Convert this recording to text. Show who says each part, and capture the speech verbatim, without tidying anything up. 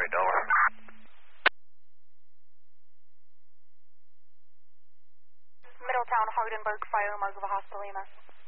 Speaker 1: Delaware.
Speaker 2: Middletown, Hardenburg, Fire, Markova Hospital, E M S.